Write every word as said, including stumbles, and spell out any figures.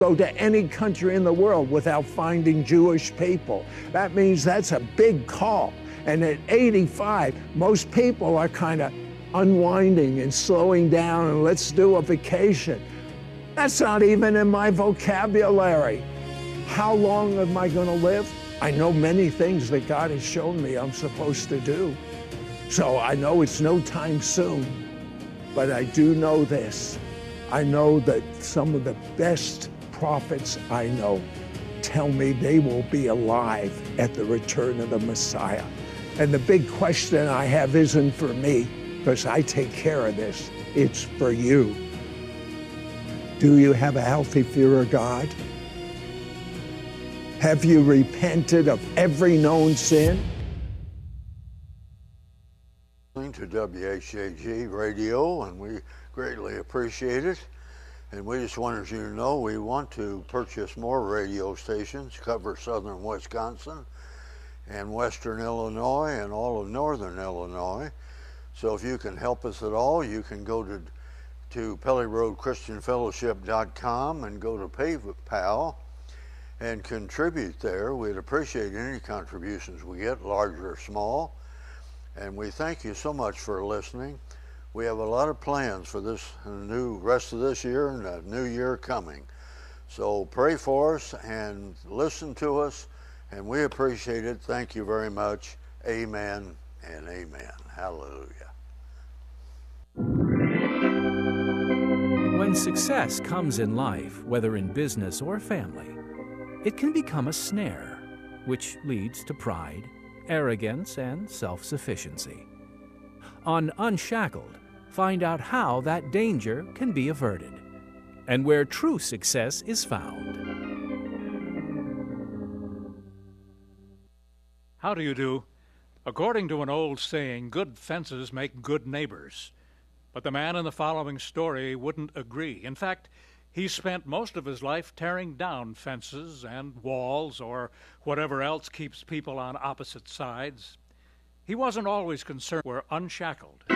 go to any country in the world without finding Jewish people. That means that's a big call. And at eighty-five, most people are kind of unwinding and slowing down and let's do a vacation. That's not even in my vocabulary. How long am I going to live? I know many things that God has shown me I'm supposed to do. So I know it's no time soon, but I do know this. I know that some of the best prophets I know tell me they will be alive at the return of the Messiah. And the big question I have isn't for me, because I take care of this. It's for you. Do you have a healthy fear of God? Have you repented of every known sin? To W H A G Radio, and we greatly appreciate it. And we just wanted you to know we want to purchase more radio stations, cover southern Wisconsin and western Illinois and all of northern Illinois. So if you can help us at all, you can go to to Pelly Road Christian Fellowship dot com and go to PayPal and contribute there. We'd appreciate any contributions we get, large or small. And we thank you so much for listening. We have a lot of plans for this new rest of this year and a new year coming. So pray for us and listen to us, and we appreciate it. Thank you very much. Amen and amen. Hallelujah. When success comes in life, whether in business or family, it can become a snare, which leads to pride, arrogance, and self-sufficiency. On Unshackled, find out how that danger can be averted and where true success is found. How do you do? According to an old saying, good fences make good neighbors. But the man in the following story wouldn't agree. In fact, he spent most of his life tearing down fences and walls or whatever else keeps people on opposite sides. He wasn't always concerned with unshackled.